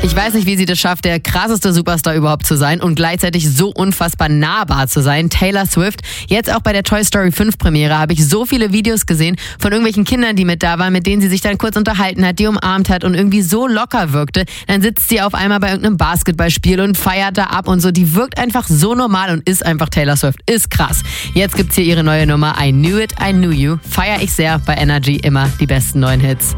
Ich weiß nicht, wie sie das schafft, der krasseste Superstar überhaupt zu sein und gleichzeitig so unfassbar nahbar zu sein. Taylor Swift. Jetzt auch bei der Toy Story 5 Premiere habe ich so viele Videos gesehen von irgendwelchen Kindern, die mit da waren, mit denen sie sich dann kurz unterhalten hat, die umarmt hat und irgendwie so locker wirkte. Dann sitzt sie auf einmal bei irgendeinem Basketballspiel und feiert da ab und so. Die wirkt einfach so normal und ist einfach Taylor Swift. Ist krass. Jetzt gibt's hier ihre neue Nummer I Knew It, I Knew You. Feier ich sehr bei Energy, immer die besten neuen Hits.